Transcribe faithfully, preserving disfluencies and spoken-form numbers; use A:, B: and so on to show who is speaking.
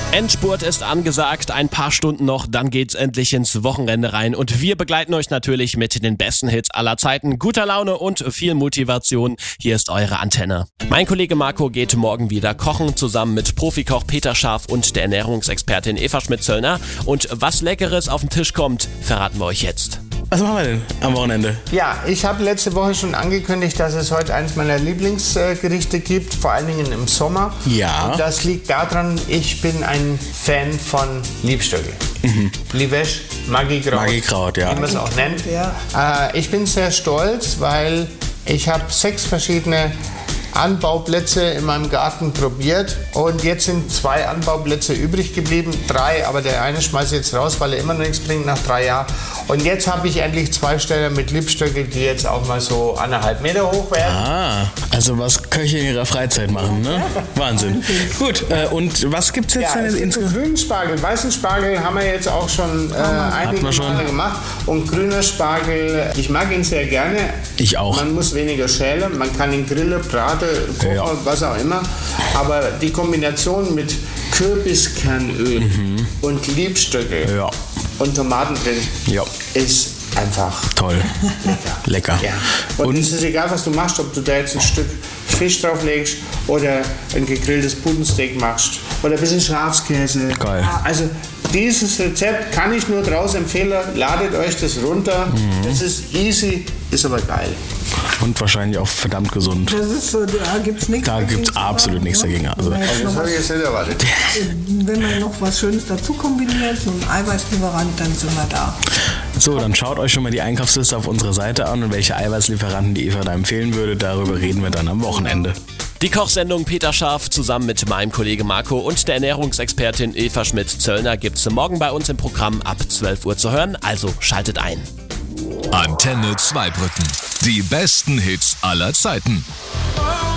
A: Endspurt ist angesagt, ein paar Stunden noch, dann geht's endlich ins Wochenende rein und wir begleiten euch natürlich mit den besten Hits aller Zeiten, guter Laune und viel Motivation. Hier ist eure Antenne. Mein Kollege Marco geht morgen wieder kochen, zusammen mit Profikoch Peter Scharf und der Ernährungsexpertin Eva Schmidt-Zöllner. Und was Leckeres auf den Tisch kommt, verraten wir euch jetzt.
B: Was machen wir denn am Wochenende?
C: Ja, ich habe letzte Woche schon angekündigt, dass es heute eines meiner Lieblingsgerichte gibt, vor allen Dingen im Sommer.
B: Ja.
C: Und das liegt daran, ich bin ein Fan von Liebstöckel. Mhm. Livesh, Magikraut,
B: Magikraut, ja.
C: wie man es auch nennt. Ja. Äh, ich bin sehr stolz, weil ich habe sechs verschiedene Anbauplätze in meinem Garten probiert und jetzt sind zwei Anbauplätze übrig geblieben, drei, aber der eine schmeiße ich jetzt raus, weil er immer noch nichts bringt nach drei Jahren. Und jetzt habe ich endlich zwei Ställe mit Liebstöckel, die jetzt auch mal so anderthalb Meter hoch werden.
B: Ah, also was Köche in ihrer Freizeit machen, ne? Wahnsinn. Gut, äh, und was gibt's jetzt
C: Ja,
B: denn
C: es
B: in
C: gibt einen grünen Spargel. Weißen Spargel haben wir jetzt auch schon äh, einige
B: wir schon.
C: Male gemacht. Und grüner Spargel, ich mag ihn sehr gerne.
B: Ich auch.
C: Man muss weniger schälen, man kann ihn grillen, braten, kochen,
B: Ja.
C: was auch immer. Aber die Kombination mit Kürbiskernöl
B: Mhm.
C: und Liebstöckel
B: Ja.
C: und Tomaten drin
B: Ja.
C: ist einfach
B: Toll.
C: lecker.
B: Lecker.
C: Ja. Und,
B: Und-
C: es ist egal, was du machst, ob du da jetzt ein Stück Fisch drauflegst oder ein gegrilltes Putensteak machst oder ein bisschen Schafskäse.
B: Geil.
C: Also dieses Rezept kann ich nur draus empfehlen. Ladet euch das runter.
B: Mhm.
C: Das ist easy, ist aber geil.
B: Und wahrscheinlich auch verdammt gesund.
D: Das ist so, da gibt es nichts
B: Da
D: dagegen
B: gibt's
D: zu sagen,
B: absolut nichts
D: ne?
B: dagegen. Also-
D: Wenn man jetzt
C: Das
D: noch
C: habe ich
D: was-
C: jetzt nicht erwartet.
D: Wenn man noch was Schönes dazu kombiniert, so ein Eiweißlieferant, dann sind wir da.
B: So, dann schaut euch schon mal die Einkaufsliste auf unserer Seite an und welche Eiweißlieferanten die Eva da empfehlen würde. Darüber reden wir dann am Wochenende.
A: Die Kochsendung Peter Scharf zusammen mit meinem Kollege Marco und der Ernährungsexpertin Eva Schmidt-Zöllner gibt's morgen bei uns im Programm ab zwölf Uhr zu hören, also schaltet ein.
E: Antenne Zweibrücken. Die besten Hits aller Zeiten.